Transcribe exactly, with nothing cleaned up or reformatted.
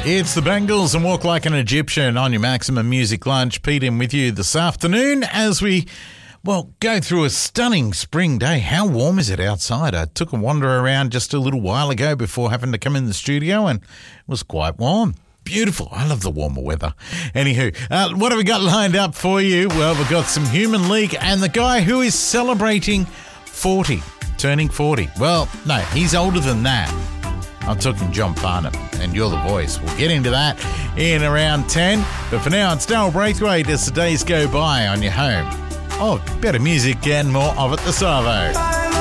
It's the Bengals and Walk Like an Egyptian on your Maximum Music Lunch. Pete in with you this afternoon as we, well, go through a stunning spring day. How warm is it outside? I took a wander around just a little while ago before having to come in the studio and it was quite warm. Beautiful. I love the warmer weather. Anywho, uh, what have we got lined up for you? Well, we've got some Human League and the guy who is celebrating forty, turning forty. Well, no, he's older than that. I'm talking John Farnham, and You're the Voice. We'll get into that in around ten. But for now, it's Darryl Braithwaite as the days go by on your home. Oh, better music and more of it, the Savo.